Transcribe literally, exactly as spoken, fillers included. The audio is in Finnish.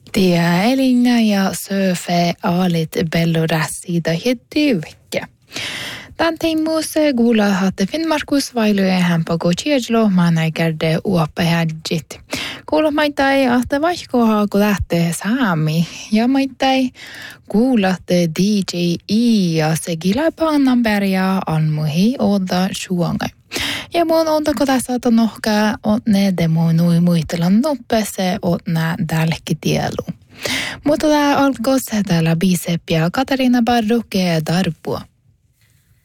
Tia Elina ja Söfe Alit Bellorassida Heduvike. Tämän tiimuus kuulla Finnmarkus vailuja hämpä kotiedlo manaikarde uoppahädjit. Kuulla maitai, että vaikkoha kun lähtee saami ja maitai kuulatte D J I ja se kilpaannanberja almuhi odda suongai. Ja mun ontako tässä on nohkaa, että ne demonui muistelan nopeasti, että nää dälkitielu. Mutta tää alkoi täällä Bisep ja Katarina Barruke Darpua.